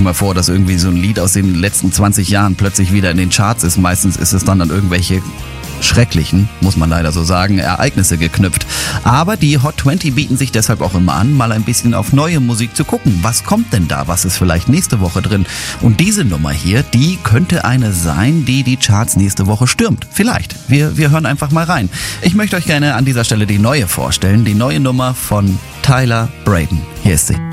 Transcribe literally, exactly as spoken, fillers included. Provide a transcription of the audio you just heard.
mal vor, dass irgendwie so ein Lied aus den letzten zwanzig Jahren plötzlich wieder in den Charts ist. Meistens ist es dann an irgendwelche schrecklichen, muss man leider so sagen, Ereignisse geknüpft. Aber die Hot zwanzig bieten sich deshalb auch immer an, mal ein bisschen auf neue Musik zu gucken. Was kommt denn da? Was ist vielleicht nächste Woche drin? Und diese Nummer hier, die könnte eine sein, die die Charts nächste Woche stürmt. Vielleicht. Wir, wir hören einfach mal rein. Ich möchte euch gerne an dieser Stelle die neue vorstellen. Die neue Nummer von Tyler Braden. Hier ist sie.